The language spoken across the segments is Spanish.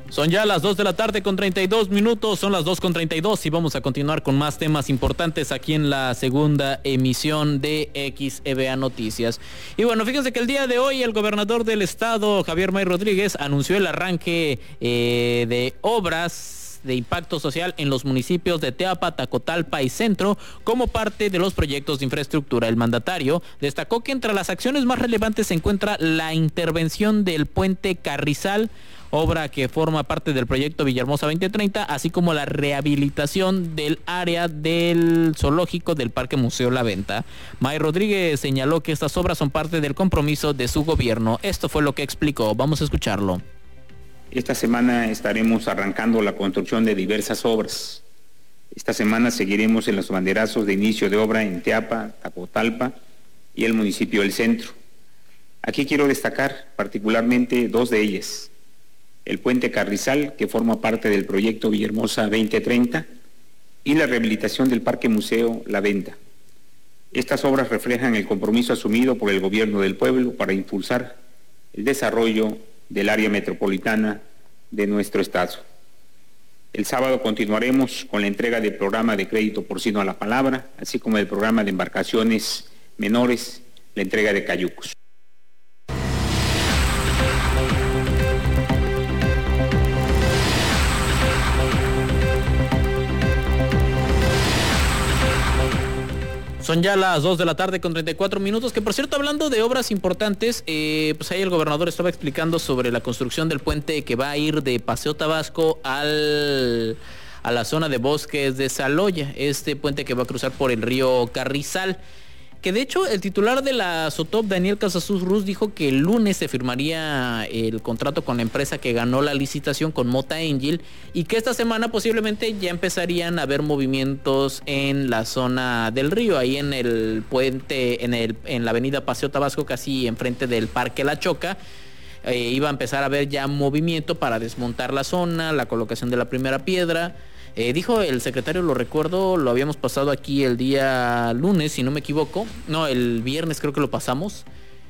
Son ya las 2 de la tarde con 32 minutos, son las 2:32 y vamos a continuar con más temas importantes aquí en la segunda emisión de XEVA Noticias. Y bueno, fíjense que el día de hoy el gobernador del estado, Javier May Rodríguez, anunció el arranque de obras de impacto social en los municipios de Teapa, Tacotalpa y Centro como parte de los proyectos de infraestructura. El mandatario destacó que entre las acciones más relevantes se encuentra la intervención del puente Carrizal, obra que forma parte del proyecto Villahermosa 2030, así como la rehabilitación del área del zoológico del Parque Museo La Venta. May Rodríguez señaló que estas obras son parte del compromiso de su gobierno. Esto fue lo que explicó. Vamos a escucharlo. Esta semana estaremos arrancando la construcción de diversas obras. Esta semana seguiremos en los banderazos de inicio de obra en Teapa, Tacotalpa y el municipio del Centro. Aquí quiero destacar particularmente dos de ellas. El puente Carrizal, que forma parte del proyecto Villahermosa 2030, y la rehabilitación del Parque Museo La Venta. Estas obras reflejan el compromiso asumido por el gobierno del pueblo para impulsar el desarrollo del área metropolitana de nuestro estado. El sábado continuaremos con la entrega del programa de crédito porcino a la palabra, así como el programa de embarcaciones menores, la entrega de cayucos. Son ya las 2 de la tarde con 34 minutos, que por cierto, hablando de obras importantes, pues ahí el gobernador estaba explicando sobre la construcción del puente que va a ir de Paseo Tabasco a la zona de bosques de Saloya, este puente que va a cruzar por el río Carrizal. Que de hecho el titular de la SOTOP, Daniel Casasus Ruz, dijo que el lunes se firmaría el contrato con la empresa que ganó la licitación, con Mota Angel, y que esta semana posiblemente ya empezarían a haber movimientos en la zona del río, ahí en el puente, en la avenida Paseo Tabasco, casi enfrente del Parque La Choca. Iba a empezar a haber ya movimiento para desmontar la zona, la colocación de la primera piedra. Dijo el secretario, lo recuerdo, lo habíamos pasado aquí el día lunes, si no me equivoco. No, el viernes creo que lo pasamos.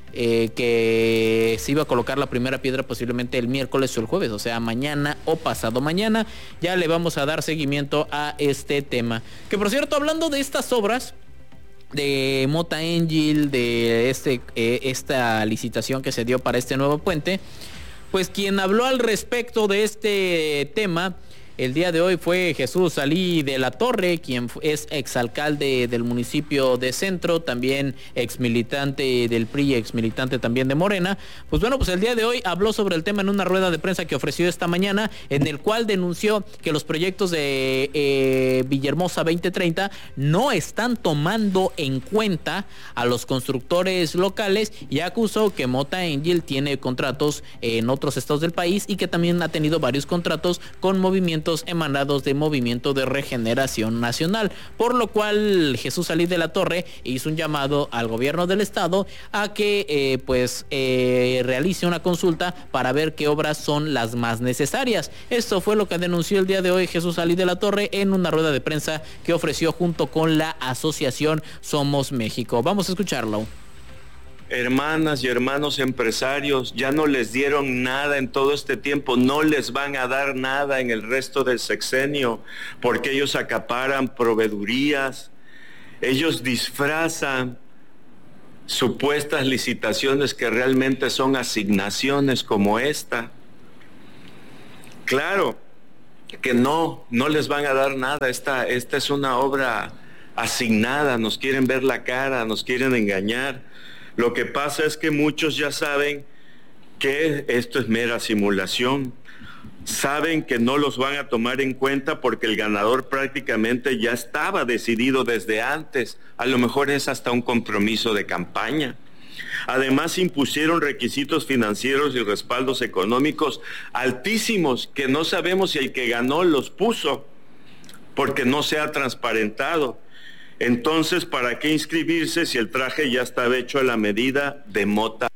Que se iba a colocar la primera piedra posiblemente el miércoles o el jueves, o sea, mañana o pasado mañana. Ya le vamos a dar seguimiento a este tema. Que por cierto, hablando de estas obras de Mota Angel, de esta licitación que se dio para este nuevo puente, pues quien habló al respecto de este tema el día de hoy fue Jesús Salí de la Torre, quien es exalcalde del municipio de Centro, también exmilitante del PRI, exmilitante también de Morena. Pues bueno, pues el día de hoy habló sobre el tema en una rueda de prensa que ofreció esta mañana, en el cual denunció que los proyectos de Villahermosa 2030 no están tomando en cuenta a los constructores locales, y acusó que Mota Angel tiene contratos en otros estados del país y que también ha tenido varios contratos con movimientos emanados de Movimiento de Regeneración Nacional, por lo cual Jesús Salí de la Torre hizo un llamado al gobierno del estado a que realice una consulta para ver qué obras son las más necesarias. Esto fue lo que denunció el día de hoy Jesús Salí de la Torre en una rueda de prensa que ofreció junto con la asociación Somos México. Vamos a escucharlo. Hermanas y hermanos empresarios, ya no les dieron nada en todo este tiempo, no les van a dar nada en el resto del sexenio, porque ellos acaparan proveedurías, ellos disfrazan supuestas licitaciones que realmente son asignaciones como esta. Claro que no les van a dar nada, esta es una obra asignada, nos quieren ver la cara, nos quieren engañar. Lo que pasa es que muchos ya saben que esto es mera simulación. Saben que no los van a tomar en cuenta porque el ganador prácticamente ya estaba decidido desde antes. A lo mejor es hasta un compromiso de campaña. Además, impusieron requisitos financieros y respaldos económicos altísimos que no sabemos si el que ganó los puso porque no se ha transparentado. Entonces, ¿para qué inscribirse si el traje ya estaba hecho a la medida de Mota